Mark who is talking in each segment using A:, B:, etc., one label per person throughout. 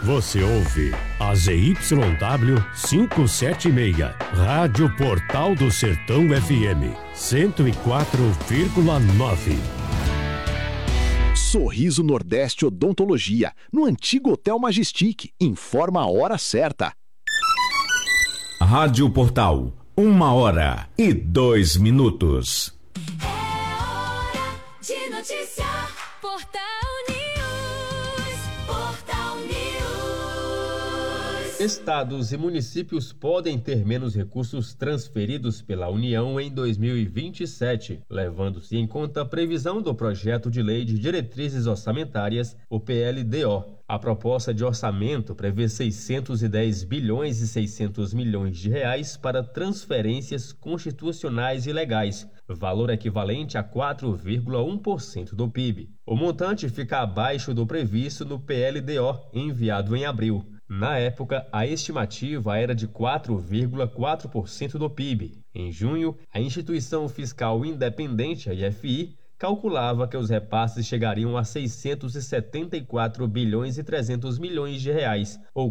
A: Você ouve a ZYW 576, Rádio Portal do Sertão FM, 104,9.
B: Sorriso Nordeste Odontologia, no antigo Hotel Majestic. Informa a hora certa.
C: Rádio Portal, 1h02.
D: É hora de noticiar. Portal News. Portal News.
E: Estados e municípios podem ter menos recursos transferidos pela União em 2027, levando-se em conta a previsão do Projeto de Lei de Diretrizes Orçamentárias, o PLDO. A proposta de orçamento prevê 610 bilhões e 600 milhões de reais para transferências constitucionais e legais, valor equivalente a 4,1% do PIB. O montante fica abaixo do previsto no PLDO, enviado em abril. Na época, a estimativa era de 4,4% do PIB. Em junho, a Instituição Fiscal Independente, a IFI, calculava que os repasses chegariam a 674 bilhões e 300 milhões de reais, ou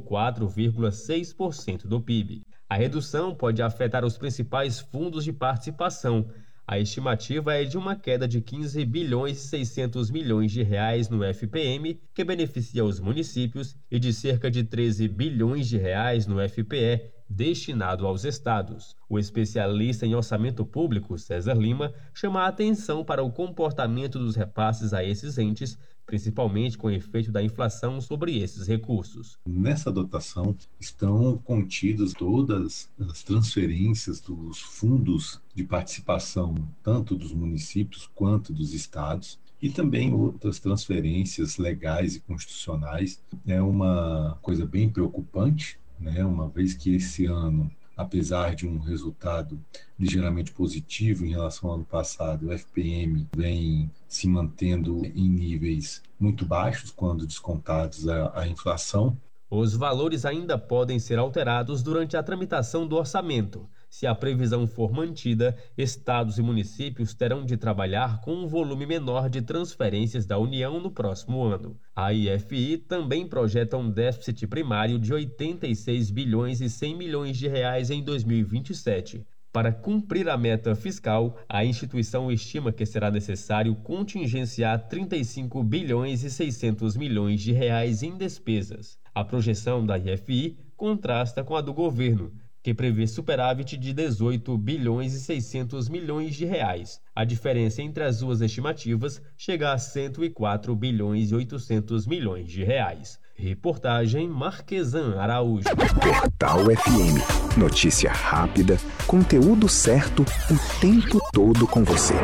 E: 4,6% do PIB. A redução pode afetar os principais fundos de participação. A estimativa é de uma queda de 15 bilhões e 600 milhões de reais no FPM, que beneficia os municípios, e de cerca de 13 bilhões de reais no FPE, destinado aos estados. O especialista em orçamento público, César Lima, chama a atenção para o comportamento dos repasses a esses entes, principalmente com o efeito da inflação sobre esses recursos.
F: Nessa dotação estão contidas todas as transferências dos fundos de participação, tanto dos municípios quanto dos estados, e também outras transferências legais e constitucionais. É uma coisa bem preocupante, uma vez que esse ano, apesar de um resultado ligeiramente positivo em relação ao ano passado, o FPM vem se mantendo em níveis muito baixos quando descontados a inflação.
E: Os valores ainda podem ser alterados durante a tramitação do orçamento. Se a previsão for mantida, estados e municípios terão de trabalhar com um volume menor de transferências da União no próximo ano. A IFI também projeta um déficit primário de 86 bilhões e 100 milhões de reais em 2027. Para cumprir a meta fiscal, a instituição estima que será necessário contingenciar 35 bilhões e 600 milhões de reais em despesas. A projeção da IFI contrasta com a do governo, que prevê superávit de 18 bilhões e 600 milhões de reais. A diferença entre as duas estimativas chega a 104 bilhões e 800 milhões de reais. Reportagem Marquesan Araújo.
B: Portal FM. Notícia rápida, conteúdo certo, o tempo todo com você.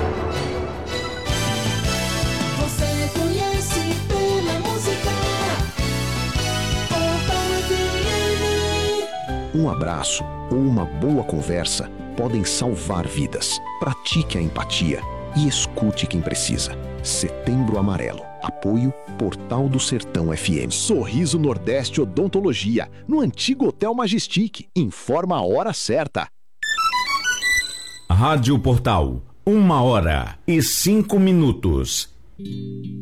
D: Você conhece pela música. Portal FM.
B: Um abraço ou uma boa conversa podem salvar vidas. Pratique a empatia e escute quem precisa. Setembro Amarelo. Apoio Portal do Sertão FM. Sorriso Nordeste Odontologia, no antigo Hotel Majestic. Informa a hora certa.
C: Rádio Portal, 1h05.